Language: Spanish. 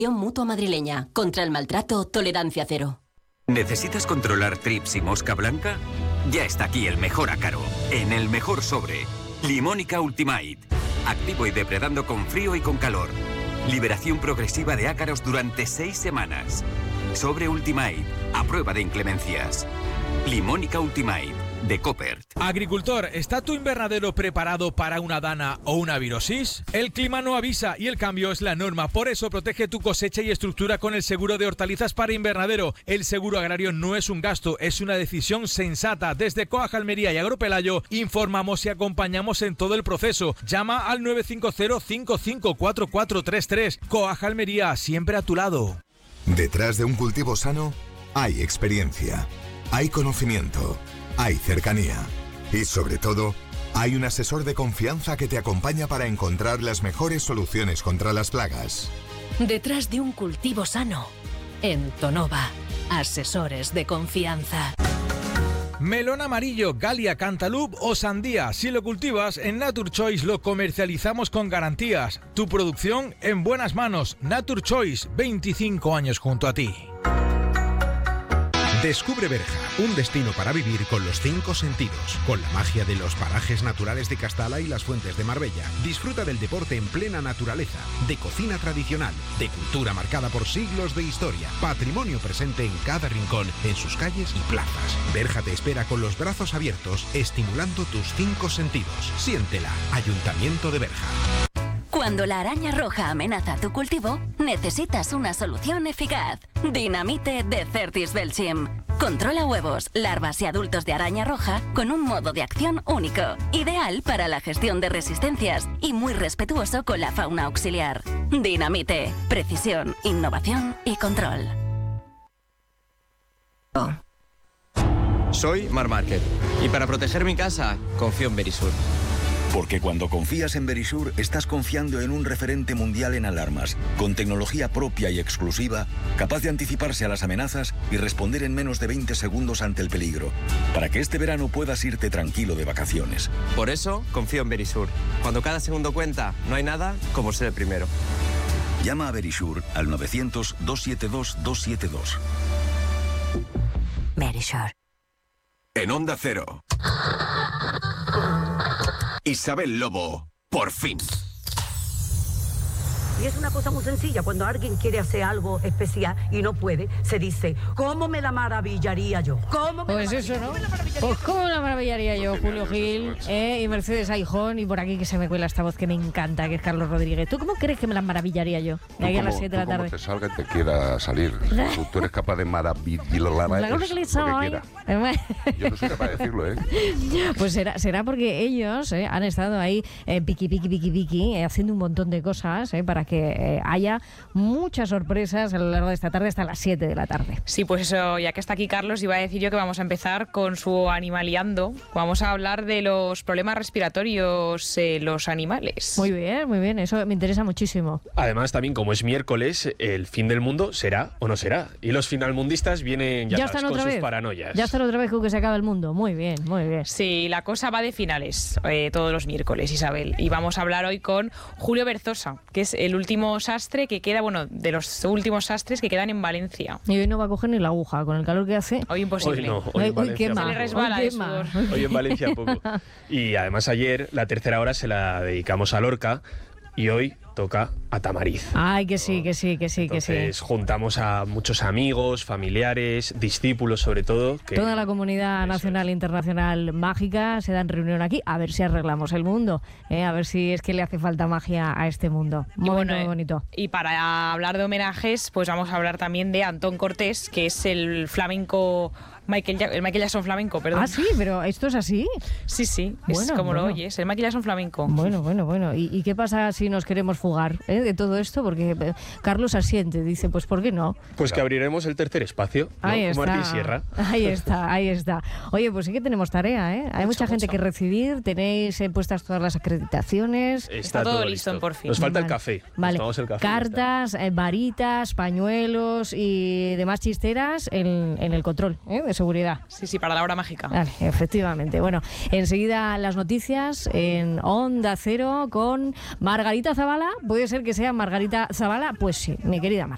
Mutua Madrileña. Contra el maltrato, tolerancia cero. ¿Necesitas controlar trips y mosca blanca? Ya está aquí el mejor ácaro, en el mejor sobre. Limónica Ultimate. Activo y depredando con frío y con calor. Liberación progresiva de ácaros durante 6 semanas. Sobre Ultimate, a prueba de inclemencias. Limónica Ultimate, de Coppert. Agricultor, ¿está tu invernadero preparado para una dana o una virosis? El clima no avisa y el cambio es la norma. Por eso protege tu cosecha y estructura con el seguro de hortalizas para invernadero. El seguro agrario no es un gasto, es una decisión sensata. Desde Coag Almería y Agropelayo informamos y acompañamos en todo el proceso. Llama al 950-554433. Coag Almería, siempre a tu lado. Detrás de un cultivo sano hay experiencia, hay conocimiento, hay cercanía y, sobre todo, hay un asesor de confianza que te acompaña para encontrar las mejores soluciones contra las plagas. Detrás de un cultivo sano, en Tonova, asesores de confianza. Melón amarillo, Galia, Cantaloupe o sandía. Si lo cultivas, en NatureChoice lo comercializamos con garantías. Tu producción en buenas manos. NatureChoice, 25 años junto a ti. Descubre Berja, un destino para vivir con los 5 sentidos, con la magia de los parajes naturales de Castalla y las fuentes de Marbella. Disfruta del deporte en plena naturaleza, de cocina tradicional, de cultura marcada por siglos de historia, patrimonio presente en cada rincón, en sus calles y plazas. Berja te espera con los brazos abiertos, estimulando tus 5 sentidos. Siéntela, Ayuntamiento de Berja. Cuando la araña roja amenaza tu cultivo, necesitas una solución eficaz. Dinamite de Certis Belchim. Controla huevos, larvas y adultos de araña roja con un modo de acción único. Ideal para la gestión de resistencias y muy respetuoso con la fauna auxiliar. Dinamite. Precisión, innovación y control. Soy Mar Market y para proteger mi casa confío en Verisur. Porque cuando confías en Verisur, estás confiando en un referente mundial en alarmas, con tecnología propia y exclusiva, capaz de anticiparse a las amenazas y responder en menos de 20 segundos ante el peligro, para que este verano puedas irte tranquilo de vacaciones. Por eso confío en Verisur. Cuando cada segundo cuenta, no hay nada como ser el primero. Llama a Verisur al 900-272-272. Verisur. En Onda Cero. Isabel Lobo, por fin. Y es una cosa muy sencilla, cuando alguien quiere hacer algo especial y no puede, se dice, ¿cómo me la maravillaría yo? Pues eso, ¿no? Pues cómo la maravillaría yo, Julio Gil y Mercedes Aijón, y por aquí que se me cuela esta voz que me encanta, que es Carlos Rodríguez. ¿Tú cómo crees que me la maravillaría yo? De aquí a las 7 de la tarde. Como te salga y te quiera salir. Tú eres capaz de maravillar lo que quiera. Yo no soy capaz de decirlo, ¿eh? Pues será porque ellos han estado ahí piqui, haciendo un montón de cosas para que haya muchas sorpresas a lo largo de esta tarde hasta las 7 de la tarde. Sí, pues eso, ya que está aquí Carlos, iba a decir yo que vamos a empezar con su Animaliando. Vamos a hablar de los problemas respiratorios los animales. Muy bien, eso me interesa muchísimo. Además, también como es miércoles, el fin del mundo será o no será. Y los finalmundistas vienen ya sabes, con sus paranoias. Ya están otra vez con que se acaba el mundo. Muy bien. Sí, la cosa va de finales todos los miércoles, Isabel. Y vamos a hablar hoy con Julio Berzosa, que es el último sastre que queda, de los últimos sastres que quedan en Valencia. Y hoy no va a coger ni la aguja, con el calor que hace. Hoy imposible. Hoy quema. Se le resbala el sudor. Hoy en Valencia poco. Y además ayer, la tercera hora se la dedicamos a Lorca y hoy toca a Tamariz. Ay, que sí. Entonces juntamos a muchos amigos, familiares, discípulos sobre todo. Toda la comunidad nacional e internacional mágica se da en reunión aquí a ver si arreglamos el mundo, a ver si es que le hace falta magia a este mundo. Muy bonito. Y para hablar de homenajes, pues vamos a hablar también de Antón Cortés, que es el flamenco... el Michael Jackson flamenco, perdón. Ah, sí, pero ¿esto es así? Sí, es como lo oyes, el Michael Jackson flamenco. Bueno. ¿Y qué pasa si nos queremos fugar de todo esto? Porque Carlos asiente, dice, pues ¿por qué no? Pues que abriremos el tercer espacio, ¿no? Ahí está. Martín Sierra. Ahí está. Oye, pues sí que tenemos tarea, ¿eh? Hay mucha gente que recibir, tenéis puestas todas las acreditaciones. Está todo listo, por fin. Nos falta el café. Vale, el café, cartas, varitas, pañuelos y demás chisteras en el control, de seguridad. Sí, para la hora mágica. Vale, efectivamente. Bueno, enseguida las noticias en Onda Cero con Margarita Zavala. ¿Puede ser que sea Margarita Zavala? Pues sí, mi querida Margarita.